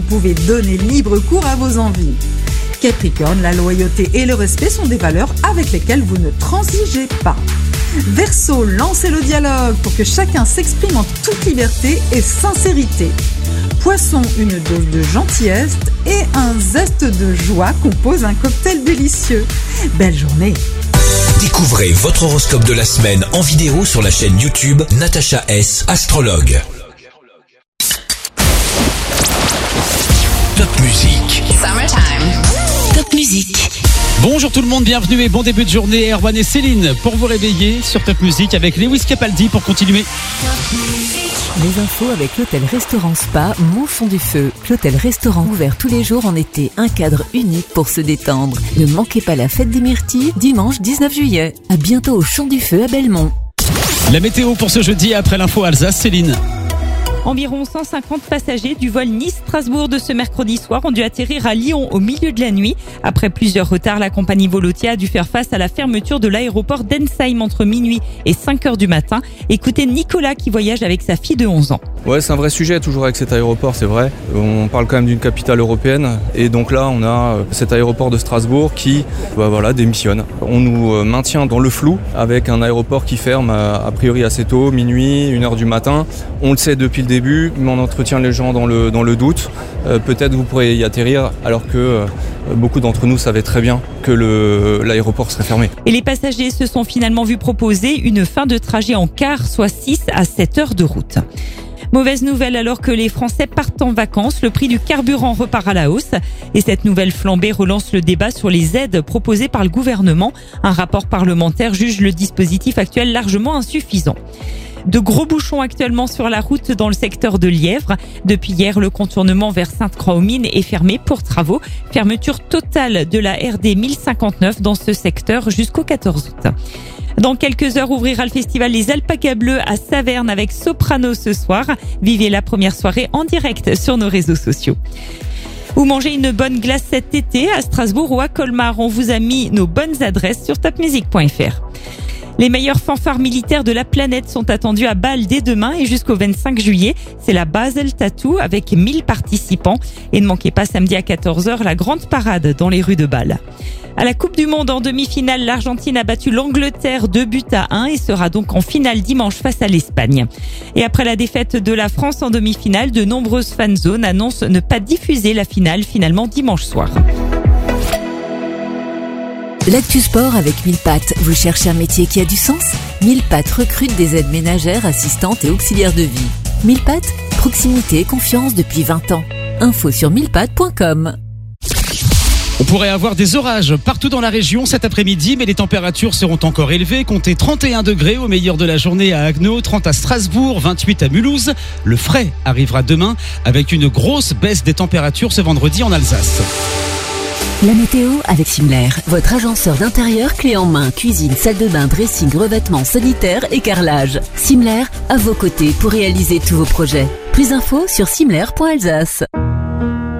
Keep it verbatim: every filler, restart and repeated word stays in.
pouvez donner libre cours à vos envies. Capricorne, la loyauté et le respect sont des valeurs avec lesquelles vous ne transigez pas. Verseau, lancez le dialogue pour que chacun s'exprime en toute liberté et sincérité. Poisson, une dose de gentillesse et un zeste de joie compose un cocktail délicieux. Belle journée! Découvrez votre horoscope de la semaine en vidéo sur la chaîne YouTube Natacha S, astrologue. Top musique. Summertime. Top musique. Bonjour tout le monde, bienvenue et bon début de journée. Erwan et Céline pour vous réveiller sur Top Music avec Lewis Capaldi pour continuer. Les infos avec l'hôtel-restaurant Spa Montfond du Feu. L'hôtel-restaurant ouvert tous les jours en été, un cadre unique pour se détendre. Ne manquez pas la fête des Myrtilles, dimanche dix-neuf juillet. À bientôt au Champ du Feu à Belmont. La météo pour ce jeudi après l'info Alsace, Céline. Environ cent cinquante passagers du vol Nice-Strasbourg de ce mercredi soir ont dû atterrir à Lyon au milieu de la nuit. Après plusieurs retards, la compagnie Volotia a dû faire face à la fermeture de l'aéroport d'Ensheim entre minuit et cinq heures du matin. Écoutez Nicolas qui voyage avec sa fille de onze ans. Ouais, c'est un vrai sujet toujours avec cet aéroport, c'est vrai. On parle quand même d'une capitale européenne et donc là on a cet aéroport de Strasbourg qui bah voilà, démissionne. On nous maintient dans le flou avec un aéroport qui ferme a priori assez tôt, minuit, une heure du matin. On le sait depuis le début, mais on entretient les gens dans le, dans le doute. Euh, peut-être vous pourrez y atterrir alors que euh, beaucoup d'entre nous savaient très bien que le, l'aéroport serait fermé. Et les passagers se sont finalement vus proposer une fin de trajet en car, soit six à sept heures de route. Mauvaise nouvelle alors que les Français partent en vacances, le prix du carburant repart à la hausse et cette nouvelle flambée relance le débat sur les aides proposées par le gouvernement. Un rapport parlementaire juge le dispositif actuel largement insuffisant. De gros bouchons actuellement sur la route dans le secteur de Lièvre. Depuis hier, le contournement vers Sainte-Croix-aux-Mines est fermé pour travaux. Fermeture totale de la R D mille cinquante-neuf dans ce secteur jusqu'au quatorze août. Dans quelques heures, ouvrira le festival Les Alpacas Bleus à Saverne avec Soprano ce soir. Vivez la première soirée en direct sur nos réseaux sociaux. Ou mangez une bonne glace cet été à Strasbourg ou à Colmar. On vous a mis nos bonnes adresses sur top music point f r. Les meilleurs fanfares militaires de la planète sont attendus à Bâle dès demain et jusqu'au vingt-cinq juillet. C'est la Basel Tattoo avec mille participants. Et ne manquez pas samedi à quatorze heures la grande parade dans les rues de Bâle. À la Coupe du Monde en demi-finale, l'Argentine a battu l'Angleterre deux buts à un et sera donc en finale dimanche face à l'Espagne. Et après la défaite de la France en demi-finale, de nombreuses fanzones annoncent ne pas diffuser la finale finalement dimanche soir. L'actu sport avec mille pattes. Vous cherchez un métier qui a du sens ? mille pattes recrute des aides ménagères, assistantes et auxiliaires de vie. mille pattes, proximité et confiance depuis vingt ans. Info sur mille pattes point com. On pourrait avoir des orages partout dans la région cet après-midi, mais les températures seront encore élevées. Comptez trente et un degrés au meilleur de la journée à Agneau, trente à Strasbourg, vingt-huit à Mulhouse. Le frais arrivera demain avec une grosse baisse des températures ce vendredi en Alsace. La météo avec Simler, votre agenceur d'intérieur clé en main, cuisine, salle de bain, dressing, revêtements, sanitaire et carrelage. Simler, à vos côtés pour réaliser tous vos projets. Plus d'infos sur simler point alsace.